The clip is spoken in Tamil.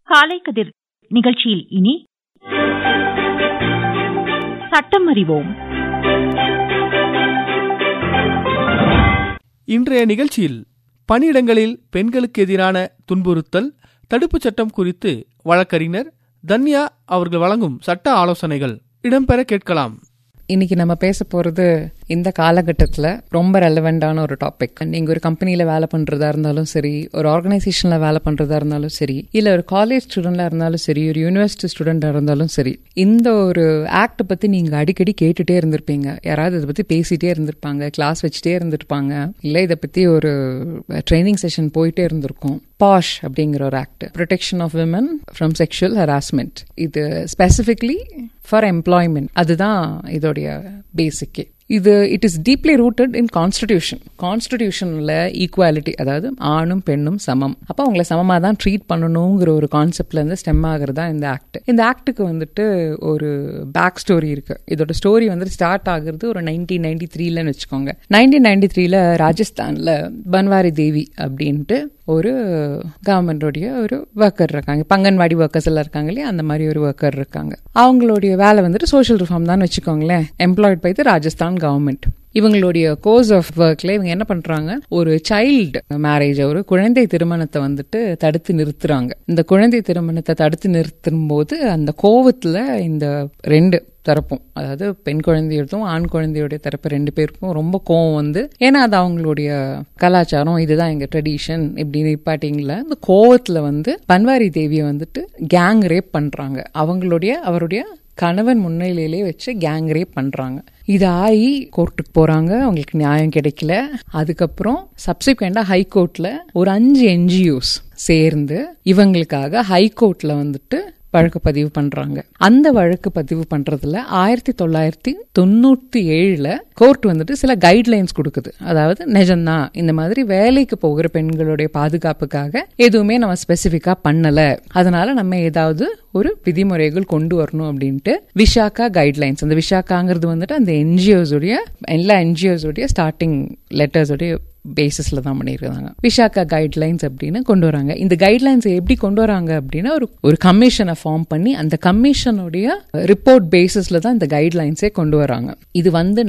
காலை கதிர் நிகழ்ச்சியில் இனி சட்டம் அறிவோம். இன்றைய நிகழ்ச்சியில் பணியிடங்களில் பெண்களுக்கு எதிரான துன்புறுத்தல் தடுப்புச் சட்டம் குறித்து வழக்கறிஞர் தன்யா அவர்கள் வழங்கும் சட்ட ஆலோசனைகள் இடம்பெற கேட்கலாம். இன்னைக்கு நம்ம பேச போறது இந்த காலகட்டத்தில் ரொம்ப ரெலவெண்டான ஒரு டாபிக். நீங்க ஒரு கம்பெனியில வேலை பண்றதா இருந்தாலும் சரி, ஒரு ஆர்கனைசேஷன்ல வேலை பண்றதா இருந்தாலும் சரி, இல்ல ஒரு காலேஜ் ஸ்டூடெண்டா இருந்தாலும் சரி, ஒரு யூனிவர்சிட்டி ஸ்டூடெண்டா இருந்தாலும் சரி, இந்த ஒரு ஆக்ட் பத்தி நீங்க அடிக்கடி கேட்டுட்டே இருந்திருப்பீங்க. யாராவது இதை பத்தி பேசிட்டே இருந்திருப்பாங்க, கிளாஸ் வச்சுட்டே இருந்திருப்பாங்க, இல்ல இதை பத்தி ஒரு ட்ரைனிங் செஷன் போயிட்டே இருந்திருக்கும். பாஷ் அப்படிங்கிற ஒரு act, protection of women from sexual harassment. இது ஸ்பெசிஃபிக்லி ஃபார் எம்ப்ளாய்மெண்ட். அதுதான் இதோடைய பேசிக்கே. இது it is deeply rooted in constitution. கான்ஸ்டிடியூஷன்ல equality, அதாவது ஆணும் பெண்ணும் சமம், அப்போ அவங்கள சமமாக தான் ட்ரீட் பண்ணணுங்கிற ஒரு கான்செப்ட்ல இருந்து ஸ்டெம் ஆகுறதா இந்த ஆக்ட். இந்த ஆக்டுக்கு வந்துட்டு ஒரு பேக் ஸ்டோரி இருக்கு. இதோட ஸ்டோரி வந்து ஸ்டார்ட் ஆகுறது ஒரு 1993 வச்சுக்கோங்க. 1993 ராஜஸ்தான்ல பன்வாரி தேவி அப்படின்ட்டு ஒரு கவர்மெண்டோடைய ஒரு ஒர்க்கர் இருக்காங்க. பங்கன்வாடி ஒர்க்கர்ஸ் எல்லாம் இருக்காங்க இல்லையா, அந்த மாதிரி ஒரு ஒர்க்கர் இருக்காங்க. அவங்களுடைய வேலை வந்துட்டு சோஷியல் ரிஃபார்ம் தான் வச்சுக்கோங்களேன். Employed by the Rajasthan government. இவங்களுடைய கோர்ஸ் ஆஃப் ஒர்க்ல இவங்க என்ன பண்றாங்க, ஒரு சைல்டு மேரேஜ், ஒரு குழந்தை திருமணத்தை வந்துட்டு தடுத்து நிறுத்துறாங்க. இந்த குழந்தை திருமணத்தை தடுத்து நிறுத்தும் போது அந்த கோவத்துல இந்த ரெண்டு தரப்பும், அதாவது பெண் குழந்தையோடும் ஆண் குழந்தையோடைய தரப்பு ரெண்டு பேருக்கும் ரொம்ப கோவம் வந்து, ஏன்னா அது அவங்களுடைய கலாச்சாரம், இதுதான் எங்க ட்ரெடிஷன் இப்படின்னு நிப்பாட்டிங்கள இந்த கோவத்துல வந்து பன்வாரி தேவியை வந்துட்டு கேங் ரேப் பண்றாங்க. அவருடைய கணவன் முன்னிலையிலே வச்சு கேங் ரேப் பண்றாங்க. இது ஆகி கோர்ட்டுக்கு போறாங்க, அவங்களுக்கு நியாயம் கிடைக்கல. அதுக்கப்புறம் சப்சிக்வெண்டா ஹைகோர்ட்ல ஒரு 5 NGOs சேர்ந்து இவங்களுக்காக ஹைகோர்ட்ல வந்துட்டு வழக்கு பதிவு பண்றாங்க. அந்த வழக்கு பதிவு பண்றதுல 1997 கோர்ட் வந்துட்டு சில கைட்லைன்ஸ் கொடுக்குது. அதாவது நிஜம்தான், இந்த மாதிரி வேலைக்கு போகிற பெண்களுடைய பாதுகாப்புக்காக எதுவுமே நம்ம ஸ்பெசிபிக்கா பண்ணல, அதனால நம்ம ஏதாவது ஒரு விதிமுறைகள் கொண்டு வரணும் அப்படின்ட்டு விஷாக்கா கைட்லைன்ஸ். அந்த விஷாக்காங்கிறது வந்துட்டு அந்த எல்லா என்ஜிஓஸோடைய ஸ்டார்டிங் லெட்டர்ஸோடைய பேசிஸ்ல தான் பண்ணிருக்காங்க. விஷாக்கா கைட்லைன்ஸ் அப்படின்னு கொண்டு வராங்க. இந்த கைட்லைன்ஸ் எப்படி கொண்டு வராங்க அப்படின்னா, ஒரு கமிஷனை ஃபார்ம் பண்ணி அந்த கமிஷனுடைய ரிப்போர்ட் பேசிஸ்ல தான் இந்த கைட்லைன்ஸே கொண்டு வராங்க. இது வந்து